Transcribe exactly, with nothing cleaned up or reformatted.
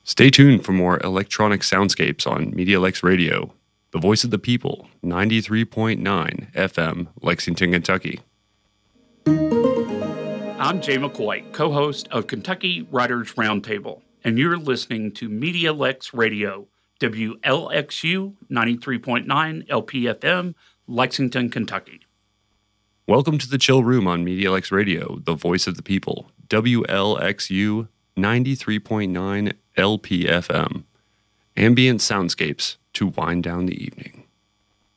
Stay tuned for more electronic soundscapes on MediaLex Radio, the voice of the people, ninety-three point nine F M, Lexington, Kentucky. I'm Jay McCoy, co-host of Kentucky Writers Roundtable, and you're listening to MediaLex Radio, W L X U ninety-three point nine L P F M, Lexington, Kentucky. Welcome to the Chill Room on MediaLex Radio, the voice of the people, W L X U ninety-three point nine L P F M. Ambient soundscapes to wind down the evening.